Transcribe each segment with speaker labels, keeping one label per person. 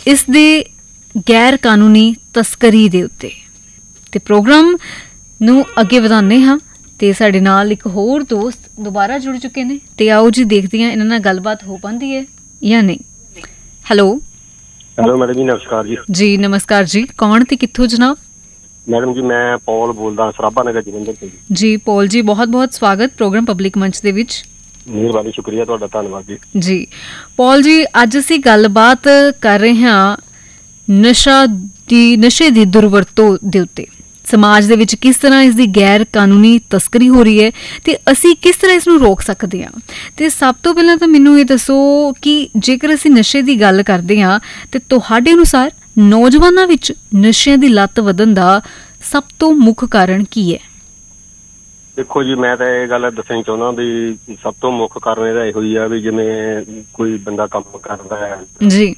Speaker 1: ਇਸ ਦੇ ਗੈਰ ਕਾਨੂੰਨੀ ਤਸਕਰੀ ਦੇ ਉੱਤੇ। ਤੇ ਪ੍ਰੋਗਰਾਮ ਨੂੰ ਅੱਗੇ ਵਧਾਉਂਦੇ ਹਾਂ ਤੇ ਸਾਡੇ ਨਾਲ ਇੱਕ ਹੋਰ ਦੋਸਤ ਦੁਬਾਰਾ ਜੁੜ ਚੁੱਕੇ ਨੇ ਤੇ ਆਓ ਜੀ ਦੇਖਦੇ ਹਾਂ ਇਹਨਾਂ ਨਾਲ ਗੱਲਬਾਤ ਹੋ ਪਾਉਂਦੀ ਹੈ ਜਾਂ ਨਹੀਂ। ਹੈਲੋ
Speaker 2: ਮੈਡਮ ਜੀ, ਨਮਸਕਾਰ ਜੀ।
Speaker 1: ਜੀ ਨਮਸਕਾਰ ਜੀ, ਕੌਣ ਤੇ ਕਿੱਥੋਂ ਜਨਾਬ?
Speaker 2: ਮੈਡਮ ਜੀ ਮੈਂ ਪੌਲ ਬੋਲਦਾ, ਸਰਾਭਾ ਨਗਰ ਜਲੰਧਰ ਤੋਂ
Speaker 1: ਜੀ ਪੌਲ ਜੀ, ਬਹੁਤ ਬਹੁਤ ਸਵਾਗਤ ਪ੍ਰੋਗਰਾਮ ਪਬਲਿਕ ਮੰਚ ਦੇ ਵਿੱਚ।
Speaker 2: ਮਿਹਰਬਾਨੀ, ਸ਼ੁਕਰੀਆ ਤੁਹਾਡਾ, ਧੰਨਵਾਦ ਜੀ।
Speaker 1: ਜੀ ਪੌਲ ਜੀ, ਅੱਜ ਅਸੀਂ ਗੱਲਬਾਤ ਕਰ ਰਹੇ ਹਾਂ ਨਸ਼ੇ ਦੀ ਦੁਰਵਰਤੋਂ ਦੇ ਉੱਤੇ। ਸਮਾਜ ਦੇ ਵਿੱਚ ਕਿਸ ਤਰ੍ਹਾਂ ਇਸ ਦੀ ਗੈਰ ਕਾਨੂੰਨੀ ਤਸਕਰੀ ਹੋ ਰਹੀ ਹੈ ਤੇ ਅਸੀਂ ਕਿਸ ਤਰ੍ਹਾਂ ਇਸ ਨੂੰ ਰੋਕ ਸਕਦੇ ਹਾਂ। ਤੇ ਸਭ ਤੋਂ ਪਹਿਲਾਂ ਤਾਂ ਮੈਨੂੰ ਇਹ ਦੱਸੋ ਕਿ ਜੇਕਰ ਅਸੀਂ ਨਸ਼ੇ ਦੀ ਗੱਲ ਕਰਦੇ ਹਾਂ ਤੇ ਤੁਹਾਡੇ ਅਨੁਸਾਰ ਨੌਜਵਾਨਾਂ ਵਿੱਚ ਨਸ਼ਿਆਂ ਦੀ ਲੱਤ ਵਧਣ ਦਾ ਸਭ ਤੋਂ ਮੁੱਖ ਕਾਰਨ ਕੀ ਹੈ?
Speaker 2: ਦੇਖੋ ਜੀ, ਮੈਂ ਤਾਂ ਇਹ ਗੱਲ ਦੱਸਣੀ ਚਾਹੁੰਦਾ ਵੀ ਸਭ ਤੋਂ ਮੁੱਖ ਕਾਰਨ ਇਹਦਾ ਇਹੋ ਹੀ ਆ ਵੀ ਜਿਵੇਂ ਕੋਈ ਬੰਦਾ ਕੰਮ ਕਰਦਾ ਹੈ
Speaker 1: ਜੀ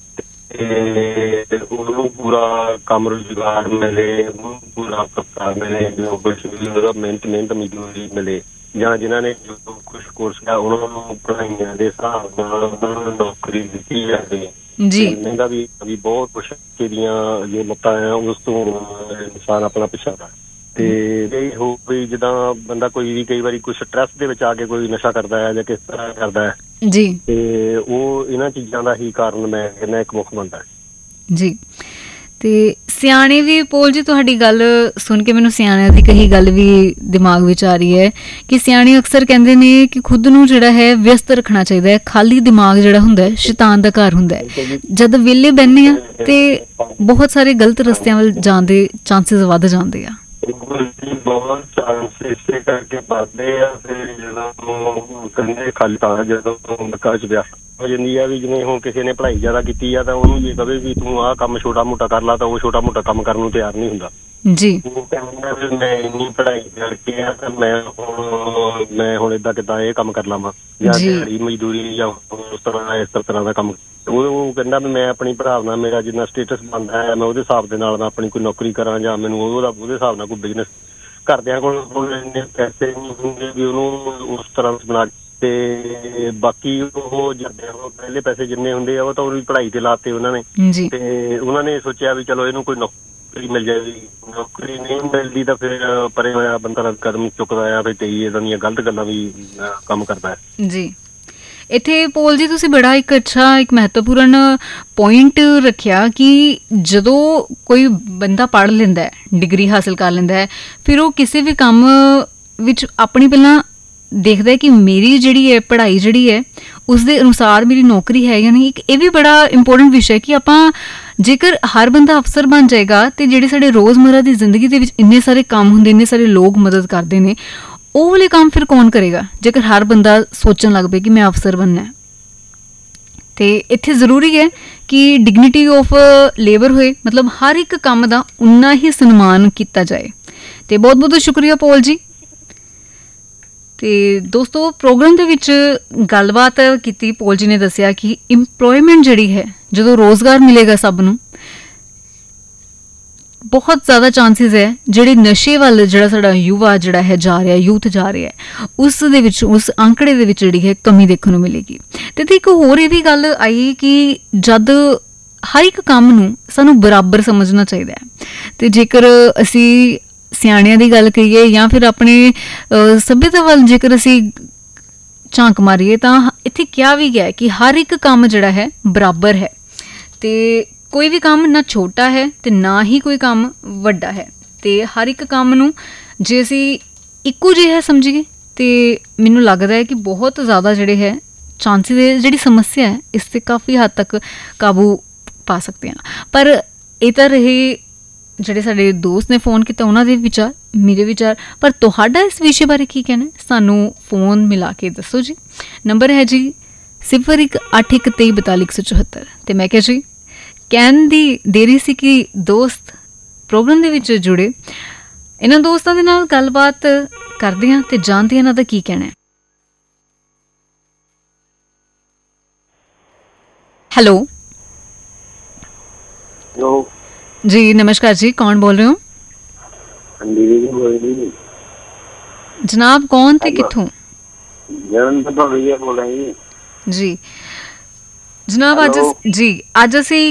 Speaker 2: ਤੇ ਉਹਨੂੰ ਪੂਰਾ ਕੰਮ ਰੁਜ਼ਗਾਰ ਮਿਲੇ, ਉਹਨੂੰ ਪੂਰਾ ਪੱਕਾ ਮਿਲੇ, ਜੋ ਕੁਛ ਵੀ ਉਹਦਾ ਮਿਹਨਤ ਮਜ਼ਦੂਰੀ ਮਿਲੇ, ਜਾਂ ਜਿਨ੍ਹਾਂ ਨੇ ਜੋ ਕੁਛ ਕੋਰਸ ਕੀਤਾ ਉਹਨਾਂ ਨੂੰ ਪੜ੍ਹਾਈਆਂ ਦੇ ਹਿਸਾਬ ਨਾਲ ਉਹਨਾਂ ਨੂੰ ਨੌਕਰੀ ਦਿੱਤੀ ਜਾਵੇ।
Speaker 1: ਜੀ
Speaker 2: ਮਹਿੰਗਾ ਵੀ ਬਹੁਤ ਕੁਛ ਦੀਆਂ ਜੋ ਲੱਤਾਂ ਆ ਉਸ ਤੋਂ ਇਨਸਾਨ ਆਪਣਾ ਪਿੱਛਾ ਤੇ ਇਹ ਹੋ ਵੀ ਜਿੱਦਾਂ ਬੰਦਾ ਕੋਈ ਵੀ ਕਈ ਵਾਰੀ ਕੋਈ ਸਟਰੈਸ ਦੇ ਵਿੱਚ ਆ ਕੇ ਕੋਈ ਨਸ਼ਾ ਕਰਦਾ ਹੈ ਜਾਂ ਕਿਸ ਤਰ੍ਹਾਂ ਕਰਦਾ ਹੈ
Speaker 1: ਜੀ, ਤੇ
Speaker 2: ਉਹ ਇਹਨਾਂ ਚੀਜ਼ਾਂ ਦਾ ਹੀ ਕਾਰਨ ਮੈਂ ਕਹਿੰਦਾ ਇੱਕ ਮੁੱਖ ਬਣਦਾ ਹੈ
Speaker 1: ਜੀ। ਤੇ ਸਿਆਣੇ ਵੀ ਪੋਲ ਜੀ, ਤੁਹਾਡੀ ਗੱਲ ਸੁਣ ਕੇ ਮੈਨੂੰ ਸਿਆਣਿਆਂ ਦੀ ਕਹੀ ਗੱਲ ਵੀ ਦਿਮਾਗ ਵਿੱਚ ਆ ਰਹੀ ਹੈ ਕਿ ਸਿਆਣੇ ਅਕਸਰ ਕਹਿੰਦੇ ਨੇ ਕਿ ਖੁਦ ਨੂੰ ਜਿਹੜਾ ਹੈ ਵਿਅਸਤ ਰੱਖਣਾ ਚਾਹੀਦਾ ਹੈ। ਖਾਲੀ ਦਿਮਾਗ ਜਿਹੜਾ ਹੁੰਦਾ ਹੈ ਸ਼ੈਤਾਨ ਦਾ ਘਰ ਹੁੰਦਾ ਹੈ। ਜਦ ਵਿਹਲੇ ਬਹਿੰਦੇ ਆ ਤੇ ਬਹੁਤ ਸਾਰੇ ਗਲਤ ਰਸਤਿਆਂ ਵੱਲ ਜਾਣ ਦੇ ਚਾਂਸਸ ਵੱਧ ਜਾਂਦੇ ਆ।
Speaker 2: ਬਹੁਤ ਚਾਂਸ ਇਸੇ ਕਰਕੇ ਵੱਧਦੇ ਆ। ਫਿਰ ਜਦੋਂ ਕਹਿੰਦੇ ਖਾਲੀ ਤਾਂ ਜਦੋਂ ਨੱਕਾ ਚ ਵਿਅਸਤ ਹੋ ਜਾਂਦੀ ਆ ਵੀ ਜਿਵੇਂ ਹੁਣ ਕਿਸੇ ਨੇ ਪੜ੍ਹਾਈ ਜ਼ਿਆਦਾ ਕੀਤੀ ਆ ਤਾਂ ਉਹਨੂੰ ਜੇ ਕਵੇ ਵੀ ਤੂੰ ਆਹ ਕੰਮ ਛੋਟਾ ਮੋਟਾ ਕਰ ਲਾ ਤਾਂ ਉਹ ਛੋਟਾ ਮੋਟਾ ਕੰਮ ਕਰਨ ਨੂੰ ਤਿਆਰ ਨਹੀਂ ਹੁੰਦਾ
Speaker 1: ਜੀ।
Speaker 2: ਉਹ ਕਹਿੰਦਾ ਵੀ ਮੈਂ ਇੰਨੀ ਪੜ੍ਹਾਈ ਕਰਕੇ ਆ ਤਾਂ ਮੈਂ ਹੁਣ ਏਦਾਂ ਕਿੱਦਾਂ ਇਹ ਕੰਮ ਕਰ ਲਵਾਂ ਜਾਂ ਦਿਹਾੜੀ ਮਜ਼ਦੂਰੀ ਜਾਂ ਇਸ ਤਰ੍ਹਾਂ ਦਾ ਕੰਮ। ਉਹ ਕਹਿੰਦਾ ਵੀ ਮੈਂ ਆਪਣੀ ਭਰਾਵ ਨਾਲ ਮੇਰਾ ਜਿੰਨਾ ਸਟੇਟਸ ਬਣਦਾ ਹੈ ਮੈਂ ਉਹਦੇ ਹਿਸਾਬ ਦੇ ਨਾਲ ਮੈਂ ਆਪਣੀ ਕੋਈ ਨੌਕਰੀ ਕਰਾਂ ਜਾਂ ਮੈਨੂੰ ਉਹਦੇ ਹਿਸਾਬ ਨਾਲ ਕੋਈ ਬਿਜ਼ਨਸ। ਘਰਦਿਆਂ ਕੋਲ ਇੰਨੇ ਪੈਸੇ ਨਹੀਂ ਹੁੰਦੇ ਵੀ ਉਹਨੂੰ ਉਸ ਤਰ੍ਹਾਂ ਬਣਾ ਤੇ ਬਾਕੀ ਉਹ ਜਰਦਿਆਂ ਕੋਲ ਪਹਿਲੇ ਪੈਸੇ ਜਿੰਨੇ ਹੁੰਦੇ ਆ ਉਹ ਤਾਂ ਉਹਦੀ ਪੜ੍ਹਾਈ ਤੇ ਲਾਤੇ ਉਹਨਾਂ ਨੇ ਤੇ ਉਹਨਾਂ ਨੇ ਸੋਚਿਆ ਵੀ ਚਲੋ ਇਹਨੂੰ ਕੋਈ ਨੌਕਰੀ ਮਿਲ ਜਾਏਗੀ। ਨੌਕਰੀ ਨਹੀਂ ਮਿਲਦੀ ਤਾਂ ਫਿਰ ਪਰੇ ਹੋਇਆ ਬੰਦਾ ਕਦਮ ਚੁੱਕਦਾ ਆ ਫਿਰ ਕਈ ਏਦਾਂ ਦੀਆਂ ਗਲਤ ਗੱਲਾਂ ਵੀ ਕੰਮ ਕਰਦਾ ਹੈ
Speaker 1: ਜੀ। ਇੱਥੇ ਪੋਲ ਜੀ ਤੁਸੀਂ ਬੜਾ ਇੱਕ ਮਹੱਤਵਪੂਰਨ ਪੁਆਇੰਟ ਰੱਖਿਆ ਕਿ ਜਦੋਂ ਕੋਈ ਬੰਦਾ ਪੜ੍ਹ ਲੈਂਦਾ ਹੈ, ਡਿਗਰੀ ਹਾਸਿਲ ਕਰ ਲੈਂਦਾ ਹੈ, ਫਿਰ ਉਹ ਕਿਸੇ ਵੀ ਕੰਮ ਵਿੱਚ ਆਪਣੀ ਪਹਿਲਾਂ ਦੇਖਦਾ ਹੈ ਕਿ ਮੇਰੀ ਜਿਹੜੀ ਹੈ ਪੜ੍ਹਾਈ ਜਿਹੜੀ ਹੈ ਉਸ ਦੇ ਅਨੁਸਾਰ ਮੇਰੀ ਨੌਕਰੀ ਹੈ ਜਾਂ ਨਹੀਂ। ਇੱਕ ਇਹ ਵੀ ਬੜਾ ਇੰਪੋਰਟੈਂਟ ਵਿਸ਼ਾ ਹੈ ਕਿ ਆਪਾਂ ਜੇਕਰ ਹਰ ਬੰਦਾ ਅਫਸਰ ਬਣ ਜਾਏਗਾ ਤੇ ਜਿਹੜੇ ਸਾਡੇ ਰੋਜ਼ਮर्रा ਦੀ ਜ਼ਿੰਦਗੀ ਦੇ ਵਿੱਚ ਇੰਨੇ ਸਾਰੇ ਕੰਮ ਹੁੰਦੇ, ਇੰਨੇ ਸਾਰੇ ਲੋਕ ਮਦਦ ਕਰਦੇ ਨੇ, ਉਹ ਵਾਲੇ ਕੰਮ ਫਿਰ ਕੌਣ ਕਰੇਗਾ ਜੇਕਰ ਹਰ ਬੰਦਾ ਸੋਚਣ ਲੱਗ ਪਏ ਕਿ ਮੈਂ ਅਫਸਰ ਬਣਨਾ। ਤੇ ਇੱਥੇ ਜ਼ਰੂਰੀ ਹੈ ਕਿ ਡਿਗਨਿਟੀ ਆਫ ਲੇਬਰ ਹੋਏ, ਮਤਲਬ ਹਰ ਇੱਕ ਕੰਮ ਦਾ ਉਨਾ ਹੀ ਸਨਮਾਨ ਕੀਤਾ ਜਾਏ। ਤੇ ਬਹੁਤ ਬਹੁਤ ਸ਼ੁਕਰੀਆ ਪੋਲ ਜੀ। ਤੇ ਦੋਸਤੋ, ਪ੍ਰੋਗਰਾਮ ਦੇ ਵਿੱਚ ਗੱਲਬਾਤ ਕੀਤੀ, ਪੋਲ ਜੀ ਨੇ ਦੱਸਿਆ ਕਿ ਇੰਪਲੋਇਮੈਂਟ ਜਿਹੜੀ ਹੈ, ਜਦੋਂ ਰੋਜ਼ਗਾਰ ਮਿਲੇਗਾ ਸਭ ਨੂੰ, ਬਹੁਤ ਜ਼ਿਆਦਾ ਚਾਂਸਿਸ ਹੈ ਜਿਹੜੇ ਨਸ਼ੇ ਵੱਲ ਜਿਹੜਾ ਸਾਡਾ ਯੂਥ ਜਾ ਰਿਹਾ ਹੈ ਉਸ ਦੇ ਵਿੱਚ, ਉਸ ਅੰਕੜੇ ਦੇ ਵਿੱਚ ਜਿਹੜੀ ਹੈ ਕਮੀ ਦੇਖਣ ਨੂੰ ਮਿਲੇਗੀ। ਤੇ ਇੱਕ ਹੋਰ ਇਹ ਵੀ ਗੱਲ ਆਈ ਕਿ ਜਦ ਹਰ ਇੱਕ ਕੰਮ ਨੂੰ ਸਾਨੂੰ ਬਰਾਬਰ ਸਮਝਣਾ ਚਾਹੀਦਾ ਹੈ। ਤੇ ਜੇਕਰ ਅਸੀਂ ਸਿਆਣਿਆਂ ਦੀ ਗੱਲ ਕਰੀਏ ਜਾਂ ਫਿਰ ਆਪਣੇ ਸੱਭਿਅਤਾ ਵੱਲ ਜੇਕਰ ਅਸੀਂ ਝਾਂਕ ਮਾਰੀਏ ਤਾਂ ਇੱਥੇ ਕਿਹਾ ਵੀ ਗਿਆ ਕਿ ਹਰ ਇੱਕ ਕੰਮ ਜਿਹੜਾ ਹੈ ਬਰਾਬਰ ਹੈ ਤੇ ਕੋਈ ਵੀ ਕੰਮ ਨਾ ਛੋਟਾ ਹੈ ਤੇ ਨਾ ਹੀ ਕੋਈ ਕੰਮ ਵੱਡਾ ਹੈ। ਤੇ ਹਰ ਇੱਕ ਕੰਮ ਨੂੰ ਜੇ ਅਸੀਂ ਇੱਕੋ ਜਿਹਾ ਸਮਝੀਏ ਤੇ ਮੈਨੂੰ ਲੱਗਦਾ ਹੈ ਕਿ ਬਹੁਤ ਜ਼ਿਆਦਾ ਜਿਹੜੇ ਹੈ ਚਾਂਸਿਸ ਹੈ, ਜਿਹੜੀ ਸਮੱਸਿਆ ਹੈ ਇਸ 'ਤੇ ਕਾਫੀ ਹੱਦ ਤੱਕ ਕਾਬੂ ਪਾ ਸਕਦੇ ਹਾਂ। ਪਰ ਇਹ ਤਾਂ ਰਹੇ ਜਿਹੜੇ ਸਾਡੇ ਦੋਸਤ ਨੇ ਫੋਨ ਕੀਤਾ ਉਹਨਾਂ ਦੇ ਵਿਚਾਰ, ਮੇਰੇ ਵਿਚਾਰ, ਪਰ ਤੁਹਾਡਾ ਇਸ ਵਿਸ਼ੇ ਬਾਰੇ ਕੀ ਕਹਿਣਾ ਸਾਨੂੰ ਫੋਨ ਮਿਲਾ ਕੇ ਦੱਸੋ ਜੀ। ਨੰਬਰ ਹੈ ਜੀ 0181234274। ਤੇ ਮੈਂ ਕਿਹਾ ਜੀ ਕਹਿਣ ਦੀ ਦੇਰੀ ਸੀ ਕਿ ਦੋਸਤ ਪ੍ਰੋਗਰਾਮ ਦੇ ਵਿੱਚ ਜੁੜੇ, ਇਹਨਾਂ ਦੋਸਤਾਂ ਦੇ ਨਾਲ ਗੱਲਬਾਤ ਕਰਦੇ ਹਾਂ ਤੇ ਜਾਣਦੇ ਹਾਂ ਇਹਨਾਂ ਦਾ ਕੀ ਕਹਿਣਾ ਹੈ। ਹੈਲੋ ਜੀ, ਨਮस्कार जी, कौन बोल रहे हो? जनाब कौन थे, कित्थों? जी जनाब, अज जी अज असी